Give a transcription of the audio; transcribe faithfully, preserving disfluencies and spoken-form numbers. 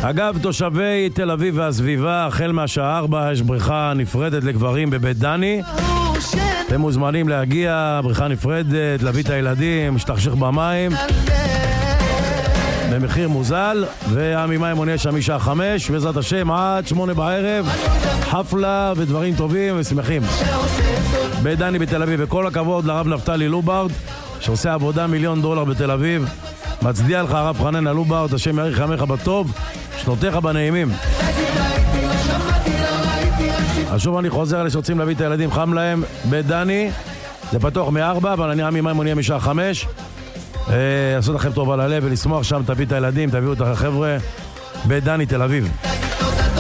אגב, תושבי תל אביב והסביבה, החל מהשעה ארבע יש בריכה נפרדת לגברים בבית דני. אתם מוזמנים להגיע, בריכה נפרדת, להביא את הילדים, משתכשך במים במחיר מוזל, והמימים עונה שם משעה חמש, בעזרת השם עד שמונה בערב, חפלה ודברים טובים ושמחים. בית דני בתל אביב, וכל הכבוד לרב נפתלי לוברד שעושה עבודה מיליון דולר בתל אביב. מצדיע לך הרב חנן לוברד, השם יאריך ימיך בטוב, שנותיך בנעימים. אז שוב אני חוזר אלה שרוצים להביא את הילדים, חם להם, בית דני זה פתוח מארבע, אבל אני עמי מים עונה משעה חמש. לעשות לכם טוב על הלב ולשמוח שם, תביא את הילדים, תביאו את החבר'ה, בית דני תל אביב.